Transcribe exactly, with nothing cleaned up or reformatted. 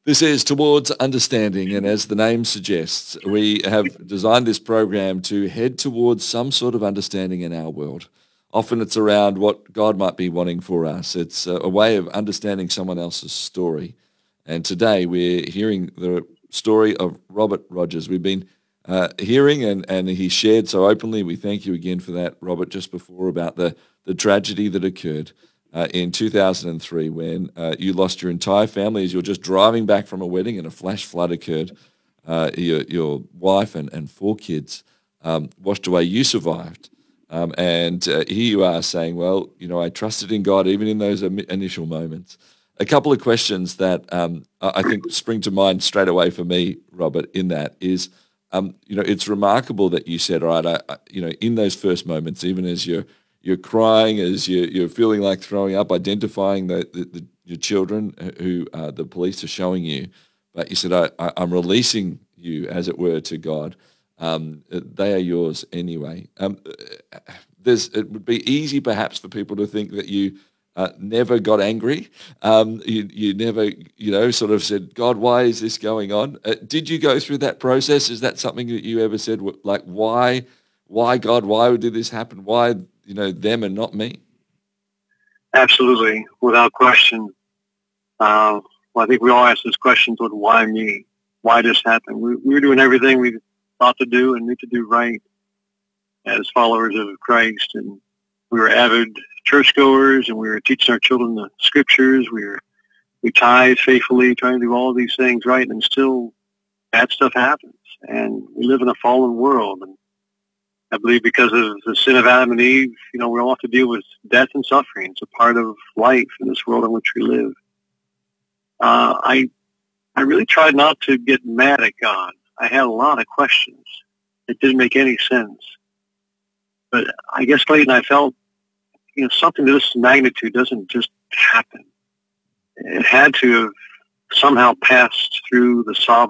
This is Towards Understanding, and as the name suggests, we have designed this program to head towards some sort of understanding in our world. Often it's around what God might be wanting for us. It's a, a way of understanding someone else's story. And today we're hearing the story of Robert Rogers. We've been uh, hearing, and, and he shared so openly. We thank you again for that, Robert, just before about the, the tragedy that occurred Uh, in two thousand three, when uh, you lost your entire family as you were just driving back from a wedding and a flash flood occurred. Uh, your, your wife and, and four kids um, washed away. You survived. Um, and uh, here you are saying, well, you know, I trusted in God even in those im- initial moments. A couple of questions that um, I I think spring to mind straight away for me, Robert, in that is, um, you know, it's remarkable that you said, all right, I, I, you know, in those first moments, even as you're you're crying, as you, you're feeling like throwing up, identifying the, the, the your children who uh, the police are showing you, but you said, I, I, I'm releasing you, as it were, to God. Um, they are yours anyway. Um, there's, it would be easy, perhaps, for people to think that you uh, never got angry. Um, you, you never, you know, sort of said, God, why is this going on? Uh, did you go through that process? Is that something that you ever said, like, why, why God, why did this happen? Why, you know, them and not me? Absolutely, without question. Uh, well, I think we all ask this question, but why me? Why this happened? We, we were doing everything we thought to do and need to do right as followers of Christ, and we were avid churchgoers, and we were teaching our children the scriptures. We were we tithe faithfully, trying to do all these things right, and still bad stuff happens. And we live in a fallen world, and I believe because of the sin of Adam and Eve, you know, we all have to deal with death and suffering. It's a part of life in this world in which we live. Uh, I I really tried not to get mad at God. I had a lot of questions. It didn't make any sense. But I guess, Clayton, I felt, you know, something of this magnitude doesn't just happen. It had to have somehow passed through the sovereign